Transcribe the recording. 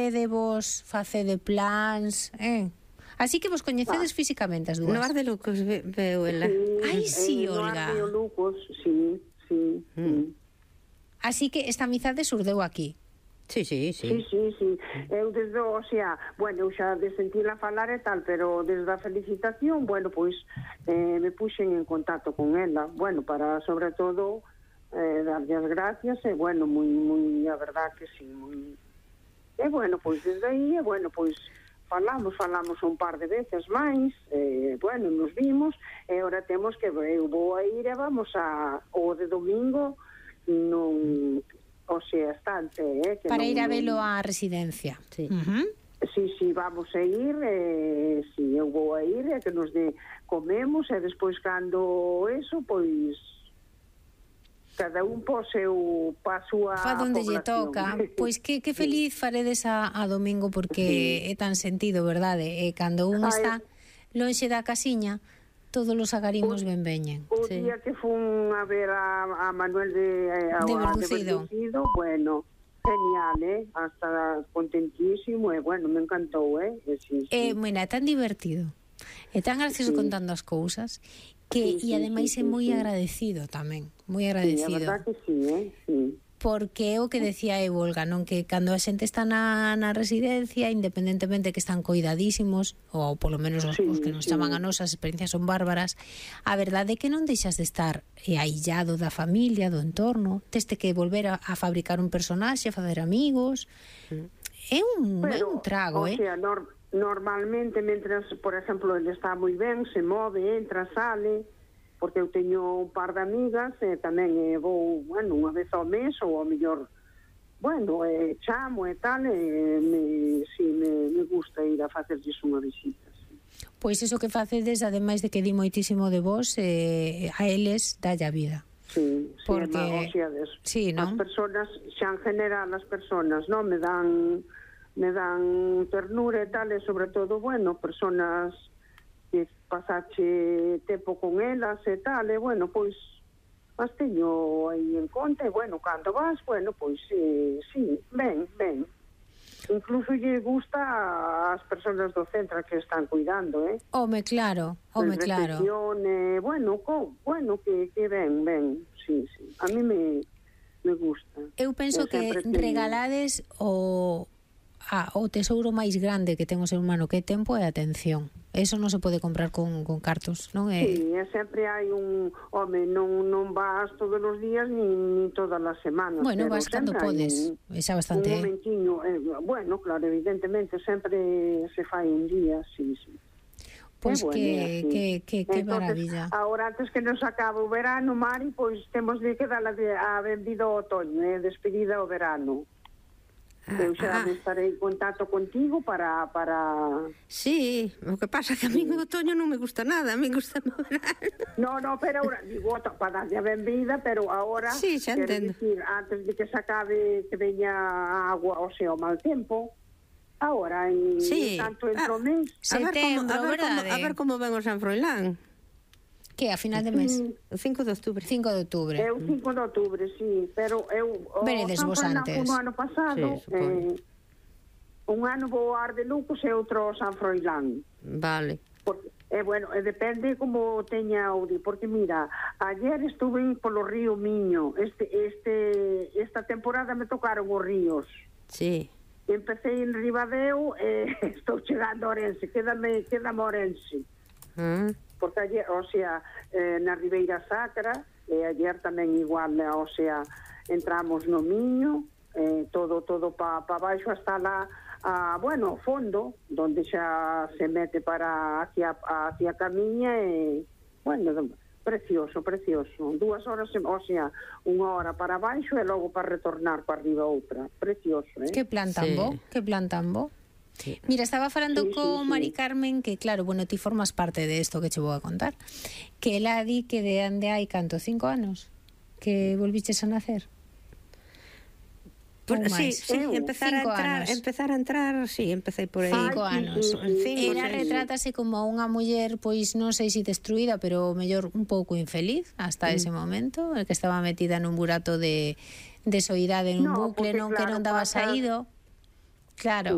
quedede vos, facede plans, Así que vos coñecedes físicamente as dúas. No Ar de Lucos veo ela. Ai, sí, No Olga. Ar de Lucos, sí. Así que esta amizade surdeu aquí. Sí. Sí. Eu desde, o sea, bueno, eu xa de sentirla falar e tal, pero desde a felicitación, bueno, pois me puxen en contacto con ela, bueno, para, sobre todo, darlle as gracias, e, bueno, moi, a verdad que sí, moi... E, bueno, pois, desde aí, bueno, pois, falamos un par de veces máis, bueno, nos vimos, e agora temos que, eu vou a ir e vamos o de domingo, non... O sea, estante, que para ir a velo á residencia. Sí. Sí, vamos a ir, si eu vou a ir, que nos comemos, e despois cando eso, pois cada un po seu paso a fa donde lle toca. Pois que feliz faredes a domingo, porque é tan sentido, verdade? E cando un está lonxe da casiña, todos os agarimos ben veñen. O día que fun a ver a Manuel de Berrucido, bueno, genial, hasta contentísimo, e bueno, me encantou, sí. Mira, é tan divertido, é tan gracioso contando as cousas, que e ademais é moi agradecido tamén, moi agradecido. Sí, a verdad que sí. Porque é o que decía Olga, non, que cando a xente está na residencia, independentemente que están coidadísimos, ou polo menos os que nos chaman a nos, as experiencias son bárbaras, a verdade é que non deixas de estar aillado da familia, do entorno, teste que volver a fabricar un personaxe, a facer amigos, é un trago, o sea, normalmente, mentras, por exemplo, ele está moi ben, se move, entra, sale, porque eu teño un par de amigas e tamén vou, bueno, unha vez ao mes ou ao mellor, bueno, chamo e tal, me gusta ir a facerlles unha visita. Pois iso que facedes, ademais de que di moitísimo de vos, a eles dalle a vida. Sí, porque sí, as persoas, xa en general as persoas, non, me dan ternura e tal, e sobre todo, bueno, persoas que pasache tempo con elas e tal, e bueno, pois as teño aí en conta, e bueno, cando vas, bueno, pois sí, ben. Incluso lle gusta ás persoas do centro que están cuidando, Home, claro. Bueno, que ben, sí. A mí me gusta. Eu penso que regalades o tesouro máis grande que ten o ser humano, que é tempo e atención. Eso non se pode comprar con cartos, non é? Sí, sempre hai un... Home, non vas todos os días ni todas as semanas. Bueno, vas cando podes. Xa bastante. Un momentiño. Bueno, claro, evidentemente, sempre se fai un día, sí. Pois que maravilla. Agora, antes que nos acabe o verano, Mari, pois temos de que dar a benvida ao otoño, despedida ao verano. Eu xa estarei en contacto contigo para... Sí, o que pasa é que a mí o otoño non me gusta nada, a mí gusta o verano. No, pero ahora, digo, para darlle a benvida, pero ahora, sí, xa entendo. Decir, antes de que se acabe, que veña a agua, o sea, o mal tempo, ahora, tanto entre o mes... A ver como ven o San Froilán. Que a final de mes? O 5 de outubro. 5 de outubro. É o 5 de outubro, sí, pero eu veredes vos antes. O ano pasado, un ano vou ao Ar de Lucos e outro ao San Froilán. Vale. Porque, bueno, depende como teña o día, porque mira, ayer estuve polo río Miño, esta temporada me tocaron os ríos. Sí. Empecé en Ribadeo e estou chegando a Orense, quédame Orense. Porque ayer, o sea, na Ribeira Sacra, e ayer tamén igual, o sea, entramos no Miño, todo para baixo hasta lá, bueno, ao fondo, donde xa se mete para hacia a Camiña, e, bueno, precioso. 2 horas, o sea, 1 hora para baixo e logo para retornar para arriba outra. Precioso, Que plan tan bo. Sí. Mira, estaba falando con Mari Carmen, que claro, bueno, ti formas parte de esto que che vou a contar, que ela di que de ande hai canto, 5 anos que volviches a nacer. Sí, empezar a entrar, sí, empecé por aí. 5 anos. Ela retrátase como unha muller, pois non sei se destruída, pero mellor un pouco infeliz hasta ese momento, el que estaba metida nun burato de soidade, nun bucle, non que non daba saído. Claro.